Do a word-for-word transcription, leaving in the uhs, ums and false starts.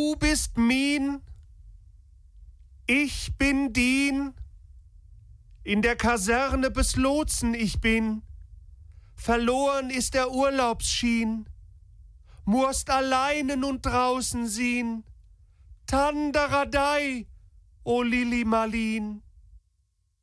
Du bist min, ich bin din, in der Kaserne bis Lotsen ich bin, verloren ist der Urlaubsschien, musst alleine nun draußen sehen, Tandaradei, o Lili Marlin.